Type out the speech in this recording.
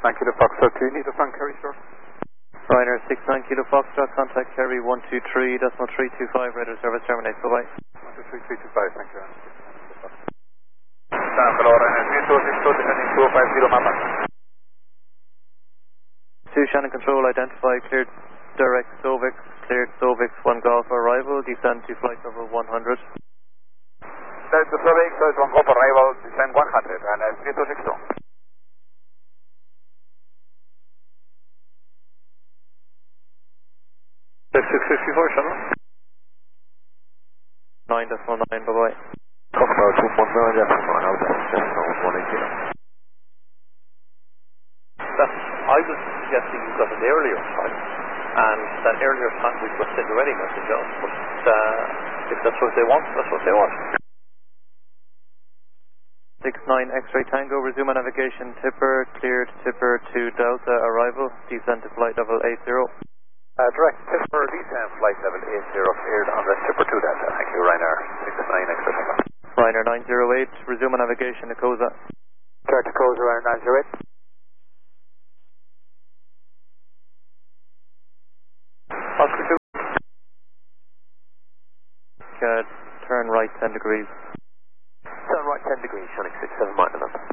9 Kilo Foxtrot 2, need a phone carry, sir. Ryanair 69 Kilo Foxtrot, contact Kerry 123.325, radar service terminate, bye-bye. 123.325, thank you. Hello, Ryanair 3262, descending 250 Mama. 2 Shannon Control, identify, cleared direct Sovix, cleared Sovix 1 Golf arrival, descend to flight level 100. There's the Sovix, so it's 1 Golf arrival, descend 100, Ryanair 3262. 654, Shannon. 9.9, bye-bye. Foxtrot 219, decimal 180. I was suggesting you got an earlier time, and that earlier time we could send a ready message on, but if that's what they want, that's what they want. 69 X-ray Tango, resume navigation, tipper, cleared, tipper to Delta, arrival, descend to flight level 80. Direct tipper, descend flight level 80, cleared on the tipper 2 Delta. Thank you, Ryanair 69 X-ray Tango. Ryanair 908, resume navigation, Nicosia. Direct to Koza, Ryanair 908. Oscar 2. Turn right 10 degrees. Turn right 10 degrees, Shannon 67 Mile.